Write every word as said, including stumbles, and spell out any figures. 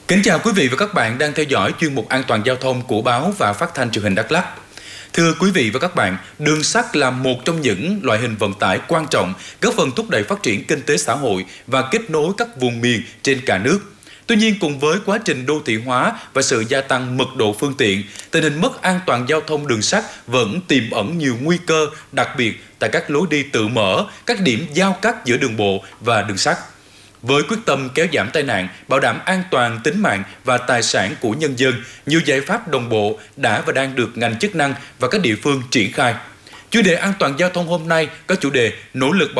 Kính chào quý vị và các bạn đang theo dõi chuyên mục An toàn giao thông của báo và phát thanh truyền hình Đắk Lắk. Thưa quý vị và các bạn, đường sắt là một trong những loại hình vận tải quan trọng góp phần thúc đẩy phát triển kinh tế xã hội và kết nối các vùng miền trên cả nước. Tuy nhiên, cùng với quá trình đô thị hóa và sự gia tăng mật độ phương tiện, tình hình mất an toàn giao thông đường sắt vẫn tiềm ẩn nhiều nguy cơ, đặc biệt tại các lối đi tự mở, các điểm giao cắt giữa đường bộ và đường sắt. Với quyết tâm kéo giảm tai nạn, bảo đảm an toàn tính mạng và tài sản của nhân dân, nhiều giải pháp đồng bộ đã và đang được ngành chức năng và các địa phương triển khai. Chuyên đề An toàn giao thông hôm nay có chủ đề nỗ lực bảo